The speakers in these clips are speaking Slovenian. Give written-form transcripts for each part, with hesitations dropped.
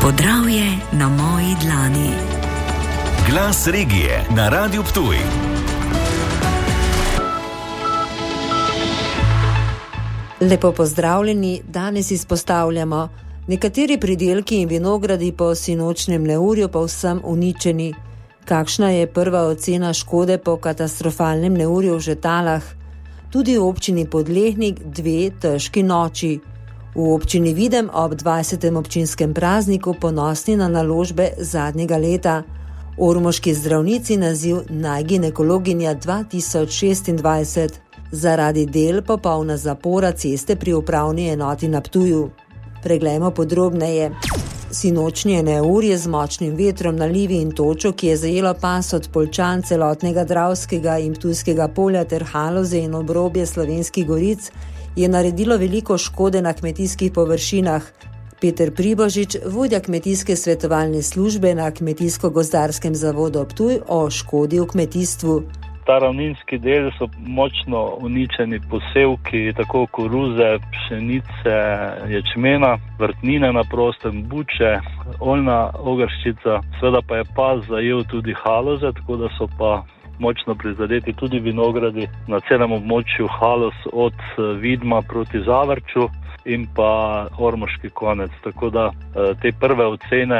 Podravje na moji dlani. Glas regije na Radiu Ptuj. Lepo pozdravljeni, danes izpostavljamo nekateri pridelki in vinogradi po sinočnem neurju povsem uničeni. Kakšna je prva ocena škode po katastrofalnem neurju v Žetalah? Tudi v občini Podlehnik 2 težki noči. V občini Videm ob 20. občinskem prazniku ponosni na naložbe zadnjega leta. Ormoški zdravnici naziv najginekologinja 2026. Zaradi del popolna zapora ceste pri upravni enoti na Ptuju. Preglejmo podrobneje. Sinočnje neurje z močnim vetrom, nalivi in točo, ki je zajelo pas od Poljčan, celotnega Dravskega in Ptujskega polja ter Haloze in obrobje Slovenskih goric, je naredilo veliko škode na kmetijskih površinah. Peter Pribožič, vodja kmetijske svetovalne službe na Kmetijsko-gozdarskem zavodu Ptuj, o škodi v kmetijstvu. Ta ravninski del so močno uničeni posevki, tako koruze, pšenice, ječmena, vrtnine na prostem, buče, oljna ogrščica, seveda pa je pas zajel tudi Haloze, tako da so pa močno prizadeti tudi vinogradi na celem območju Haloz od Vidma proti Zavrču in pa Ormoški konec. Tako da te prve ocene,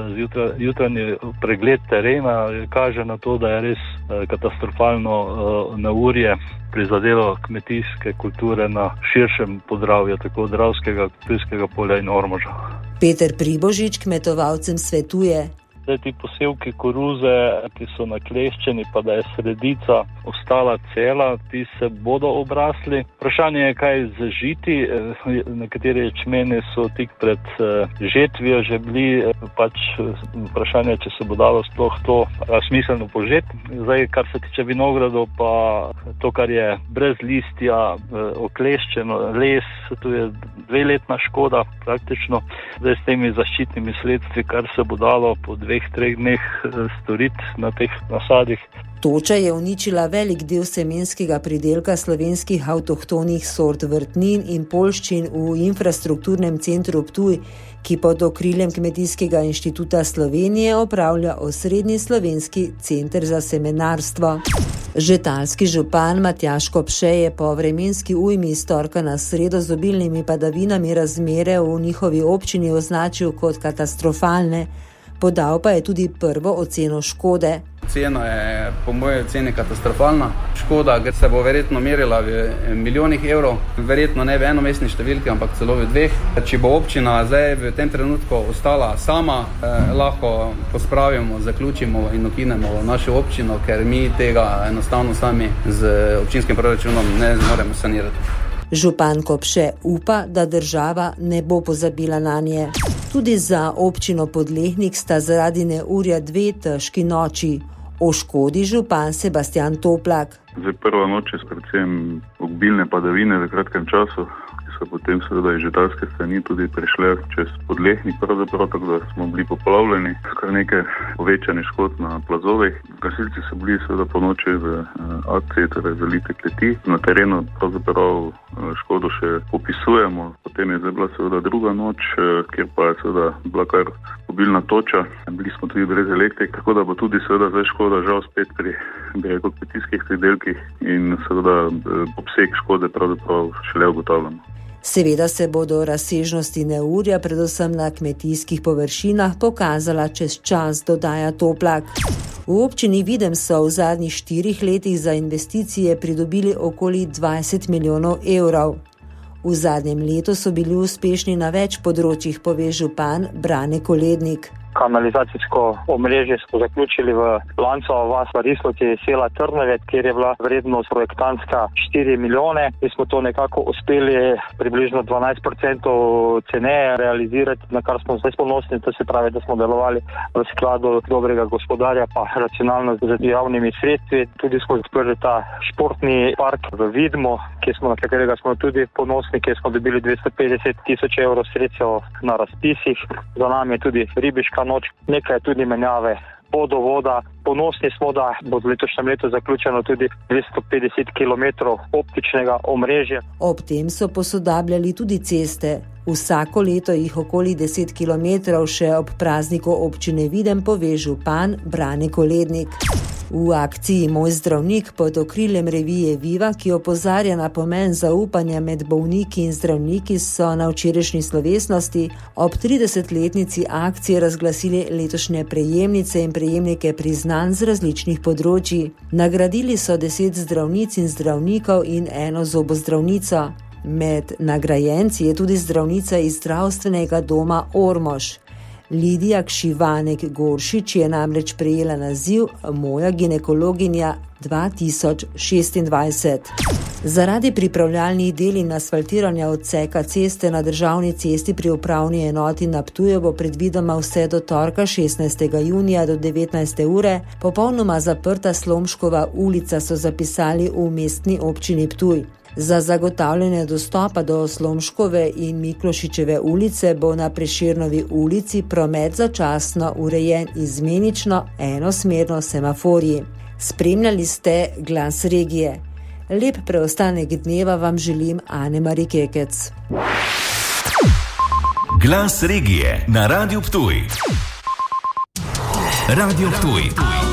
jutranji pregled terena kaže na to, da je res katastrofalno neurje prizadelo kmetijske kulture na širšem Podravju, tako Dravskega, Ptujskega polja in Ormoža. Peter Pribožič kmetovalcem svetuje. Ti posevki koruze, ki so nakleščeni, pa da je sredica ostala cela, ti se bodo obrasli. Vprašanje je, kaj zažiti. Nekateri ječmeni so tik pred žetvijo že bili, pač vprašanje, če se bo dalo sploh to smiselno požeti. Zdaj, kar se tiče vinogradov, pa to, kar je brez listja, okleščeno, les, tu je 2-letna škoda praktično. Zdaj s temi zaščitnimi sredstvi, kar se bo dalo po 2-3 dneh storiti na teh nasadih. Toča je uničila velik del semenskega pridelka slovenskih avtohtonih sort vrtnin in poljščin v infrastrukturnem centru Ptuj, ki pod okriljem Kmetijskega inštituta Slovenije opravlja osrednji slovenski center za semenarstvo. Žetalski župan Matjaž Kopše je po vremenski ujmi iz torka na sredo z obilnimi padavinami razmere v njihovi občini označil kot katastrofalne. Podal pa je tudi prvo oceno škode. Cena je po moje oceni katastrofalna. Škoda se bo verjetno merila v milijonih evrov, verjetno ne v enomestni številki, ampak celo v 2. Če bo občina zdaj v tem trenutku ostala sama, lahko pospravimo, zaključimo in ukinemo našo občino, ker mi tega enostavno sami z občinskim proračunom ne moremo sanirati. Župan Kopše upa, da država ne bo pozabila nanje. Tudi za občino Podlehnik sta zaradi neurja 2 težki noči. O škodi župan Sebastian Toplak. Prva noč je predvsem obilne padavine v kratkem času, ki so potem seveda iz žetalske strani tudi prišle čez Podlehnik, pravzaprav tako, da smo bili poplavljeni, kar nekaj povečanih škod na plazovih. Gasilci so bili seveda po noči v akciji, torej zalite kleti. Na terenu pravzaprav škodo še popisujemo. Potem je zdaj bila seveda druga noč, kjer pa je seveda bila kar obilna toča. Bili smo tudi brez elektrike, tako da bo tudi seveda zdaj škoda žal spet pri kmetijskih pridelkih in seveda obseg škode pravzaprav šele ugotavljamo. Seveda se bodo razsežnosti neurja, predvsem na kmetijskih površinah, pokazala čez čas, dodaja Toplak. V občini Videm so v zadnjih 4 letih za investicije pridobili okoli 20 milijonov evrov. V zadnjem letu so bili uspešni na več področjih, pove župan Brane Kolednik. Kanalizacijsko omrežje smo zaključili v Lancova vas v Rislovci sela Trnave, kjer je bila vrednost projektantska 4 milijone. Mi smo to nekako uspeli približno 12% ceneje realizirati, na kar smo zdaj ponosni, to se pravi, da smo delovali v skladu dobrega gospodarja pa racionalno z javnimi sredstvi. Tudi smo odprli ta športni park v Vidmu, na katerega smo tudi ponosni, kjer smo dobili 250 tisoč evrov sredstev na razpisih. Za nami je tudi ribiška noč, nekaj tudi menjave vodovoda. Ponosni smo, da bo v letošnjem letu zaključeno tudi 250 km optičnega omrežja. Ob tem so posodabljali tudi ceste. Vsako leto jih okoli 10 km še ob prazniku občine Videm pove župan Brane Kolednik. V akciji Moj zdravnik pod okriljem revije Viva, ki opozarja na pomen zaupanja med bolniki in zdravniki, so na včerajšnji slovesnosti ob 30-letnici akcije razglasili letošnje prejemnice in prejemnike priznanj z različnih področji. Nagradili so 10 zdravnic in zdravnikov in 1 zobozdravnico. Med nagrajenci je tudi zdravnica iz zdravstvenega doma Ormož. Lidija Kšivanek-Goršič je namreč prejela naziv Moja ginekologinja 2026. Zaradi pripravljalnih del in asfaltiranja odseka ceste na državni cesti pri upravni enoti na Ptuju bo predvidoma vse do torka 16. junija do 19. ure popolnoma zaprta Slomškova ulica, so zapisali v mestni občini Ptuj. Za zagotavljanje dostopa do Slomškove in Miklošičeve ulice bo na Prešernovi ulici promet začasno urejen izmenično enosmerno semaforji. Spremljali ste Glas regije. Lep preostanek dneva vam želim Ane-Mari Kekec. Glas regije na Radiu Ptuj. Radio Ptuj.